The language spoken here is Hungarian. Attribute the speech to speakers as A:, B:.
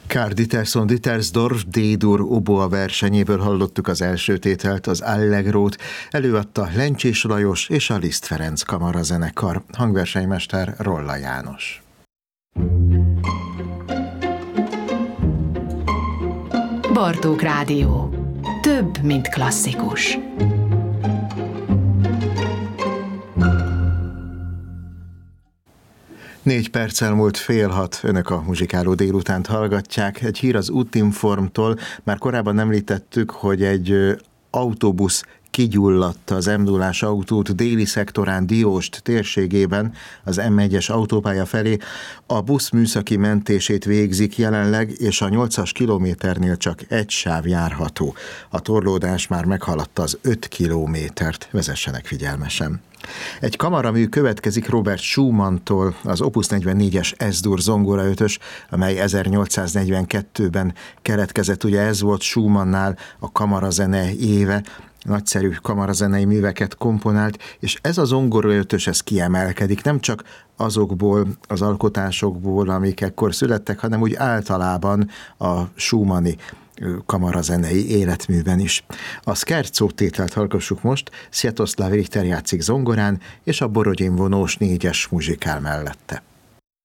A: Karl Dieterson Dietersdorf D-dur oboa versenyéből hallottuk az első tételt, az Allegrót, előadta Lencsés Lajos és a Liszt Ferenc kamarazenekar, hangversenymester Rolla János.
B: Bartók Rádió. Több, mint klasszikus.
A: Négy perccel múlt 5:30, önök a muzsikáló délutánt hallgatják. Egy hír az Útinformtól, már korábban említettük, hogy egy autóbusz kigyulladt az M0-ás autót déli szektorán Dióst térségében az M1-es autópálya felé. A busz műszaki mentését végzik jelenleg, és a 8-as kilométernél csak egy sáv járható. A torlódás már meghaladta az 5 kilométert, vezessenek figyelmesen. Egy kamaramű következik Robert Schumanntól, az Opus 44-es S-dur zongoraötös, amely 1842-ben keletkezett. Ugye ez volt Schumannnál a kamarazene éve, nagyszerű kamarazenei műveket komponált, és ez a zongoraötös, ez kiemelkedik, nem csak azokból az alkotásokból, amik ekkor születtek, hanem úgy általában a schumanni kamarazenei életműben is. A Scherzo tételt hallgassuk most, Sviatoslav Richter játszik zongorán, és a Borodin vonós 4-es muzsikál mellette.